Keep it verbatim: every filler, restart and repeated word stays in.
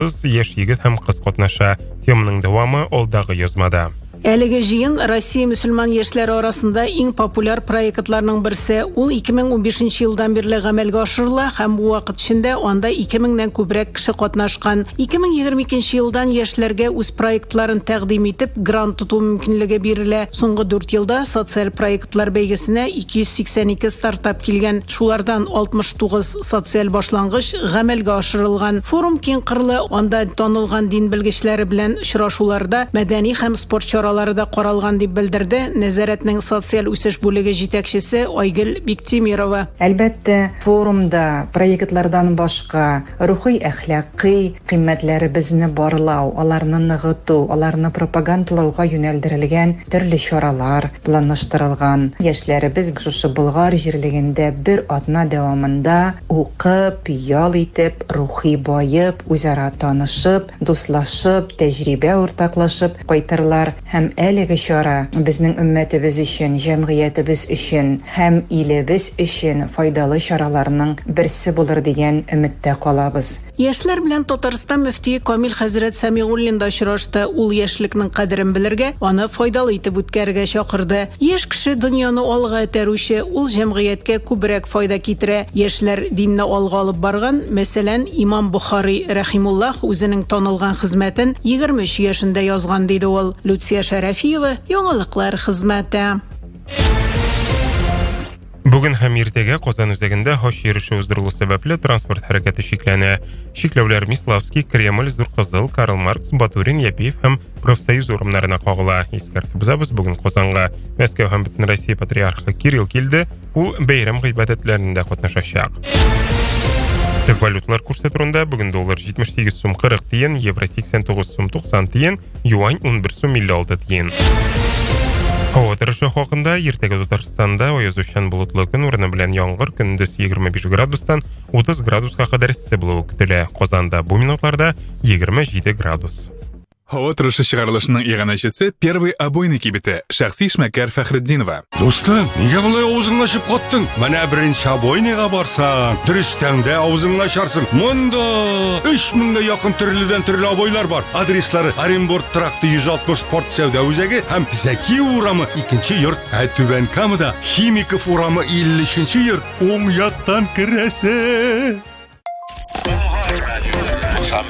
яшь егет һәм кыз катнаша. Теманың дәвамы алдағы язмада. Әлеге җыен Россия мөселман яшьләре арасында иң популяр проектларның берсе. Ул ике мең унбишенче елдан бирле гамәлгә ашырыла һәм бу вакыт эчендә анда ике меңнән күбрәк кеше катнашкан. ике мең егерме икенче елдан яшьләргә үз проектларын тәкъдим итеп, грант тоту мөмкинлеге бирелә. Соңгы дүрт елда социаль проектлар бәйгесенә ике йөз сиксән ике стартап килгән. Шулардан алтмыш тугыз социаль башлангыч гамәлгә ашырылган. Форум киң кырлы, анда танылган дин белгечләре белән очрашуларда мәдәни һәм спорт чаралары да каралган дип белдерде нәзарәтнең социаль үсеш бүлеге җитәкчесе Айгөл Биктимирова. Әлбәттә, форумда проектлардан башка рухи әхлакый кыйммәтләребезне барлау, аларны ныгыту, аларны пропагандалауга юнәлдерелгән төрле чаралар планлаштырылган. Яшьләребез шушы Болгар җирлегендә бер атна дәвамында укып, ял итеп, рухи байып, үзара танышып, дуслашып, тәҗрибә уртаклашып кайтырлар. Һәм әлеге чара безнең өммәтебез өчен, җәмгыятебез өчен һәм илебез өчен файдалы чараларның берсе булыр дигән өметтә калабыз. Яшьләр белән Татарстан мөфтие Камил хәзрәт Сәмигуллин да очрашты. Ул яшьлекнең кадерен белергә, аны файдалы итеп үткәрергә чакырды. Яшь кеше дөньяны алга этәрүче, ул җәмгыятькә күбрәк файда китерә. Яшьләр динне алга алып барган, мәсәлән, Имам Бухари рәхимуллаһ үзенең танылган хезмәтен егерме өч яшендә язган диде ул. Люция Шәрәфиева, яңалыклар хезмәте. Бүген һәм иртәгә Казан үзәгендә хаҗ йөреше уздырылу сәбәпле транспорт хәрәкәте шикләнә. Шикләүләр Миславский, Кремль, Зур-Кызыл, Карл Маркс, Батурин, Япиев һәм профсоюз урыннарына кагыла. Искәртеп узабыз, бүген Казанга Мәскәү һәм Бөтен Россия патриархы Кирилл килде. Ул бәйрәм гыйбадәтләрендә катнашачак. Төп валюталар курсы турында бүген доллар җитмеш сигез сум кырык тиен, евро сиксән тугыз сум туксан тиен, юань ун бер сум илле алты тиен. Һава торышы хакында иртәгә Татарстанда аязучан болытлы көн урыны белән яңгыр, көндез егерме биш градустан утыз градуска кадәр эссе булуы көтелә. Казанда бу минутларда егерме җиде градус. Һава торышы чыгарылышының иганәчесе Первый обойный кибете Шәхси эшмәкәр Фәхретдинова. Достым, нигә булай авызыңны ачып каттың? Менә беренче обойныйга барсаң, дөрестәңдә авызыңны ачарсың. Монда өч меңгә якын төрледән төрле обойлар бар. Адреслары: Оренбург тракты йөз алтмыш спорт сәүдә үзәге һәм Зәки урамы икенче йорт. Ә Түбән Камада Химиков урамы илле өченче йорт. Уң яктан керәсе.